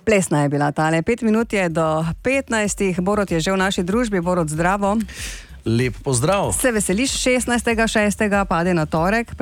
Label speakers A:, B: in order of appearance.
A: Plesna je bila tale. 5 minut je do 15. Borut je že v naši družbi. Borut, zdravo.
B: Lep pozdrav.
A: Se veseliš 16.6. pade na torek.